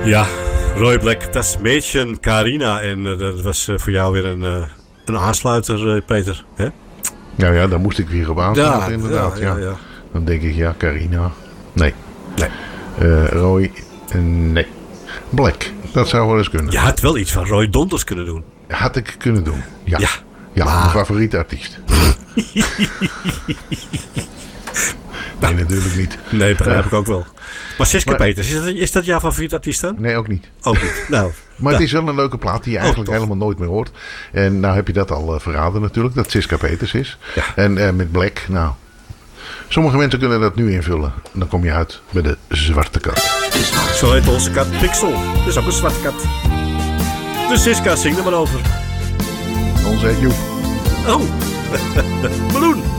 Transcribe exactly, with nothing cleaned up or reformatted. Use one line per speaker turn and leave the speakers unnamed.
Ja, Roy Black, dat is Mädchen, Carina. En uh, dat was uh, voor jou weer een, uh, een aansluiter, uh, Peter. Hè?
Ja, ja, daar moest ik weer op aansluiten,
ja,
inderdaad.
Ja,
ja.
Ja, ja.
Dan denk ik, ja, Carina. Nee.
Nee.
Uh, Roy, uh, nee. Black, dat zou wel eens kunnen.
Je had wel iets van Roy Donders kunnen doen.
Had ik kunnen doen, ja.
Ja,
ja
maar...
mijn favoriete artiest. Nee, natuurlijk niet.
Nee, begrijp ik ook wel. Maar Siska
maar,
Peters, is dat, is dat jouw favoriete artiest dan?
Nee, ook niet.
Ook niet. Nou,
maar het is wel een leuke plaat die je eigenlijk
oh,
helemaal nooit meer hoort. En nou heb je dat al uh, verraden natuurlijk, dat Siska Peters is.
Ja.
En uh, met Black, nou... Sommige mensen kunnen dat nu invullen. En dan kom je uit bij de zwarte kat.
Zo heet onze kat Pixel. Dat is ook een zwarte kat. Dus Siska, zing er maar over.
Onze heet Joep.
Oh, Meloen.